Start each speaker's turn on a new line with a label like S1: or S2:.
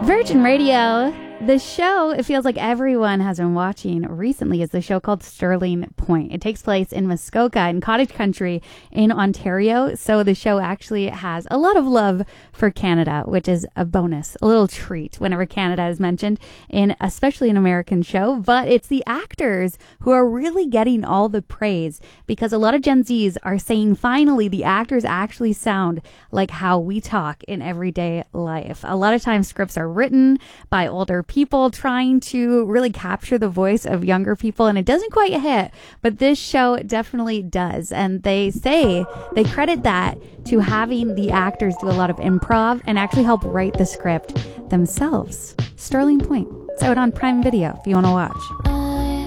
S1: Virgin Radio. The show, it feels like everyone has been watching recently, is the show called Sterling Point. It takes place in Muskoka in cottage country in Ontario. So the show actually has a lot of love for Canada, which is a bonus, a little treat whenever Canada is mentioned in, especially an American show. But it's the actors who are really getting all the praise, because a lot of Gen Zs are saying finally the actors actually sound like how we talk in everyday life. A lot of times scripts are written by older people trying to really capture the voice of younger people, and it doesn't quite hit, but this show definitely does. And they say they credit that to having the actors do a lot of improv and actually help write the script themselves. Sterling Point. It's out on Prime Video if you want to watch.